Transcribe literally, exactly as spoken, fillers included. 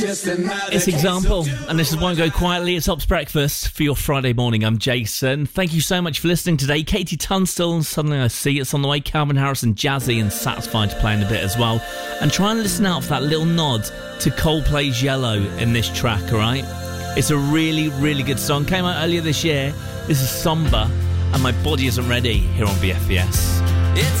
It's Example, and this is Won't Go Quietly. It's Ops Breakfast for your Friday morning. I'm Jason. Thank you so much for listening today. Katie Tunstall, Suddenly I See, it's on the way. Calvin Harris and Jazzy and Satisfied to play in a bit as well. And try and listen out for that little nod to Coldplay's Yellow in this track, alright? It's a really, really good song. Came out earlier this year. This is Somber, and My Body Isn't Ready here on V F V S. It's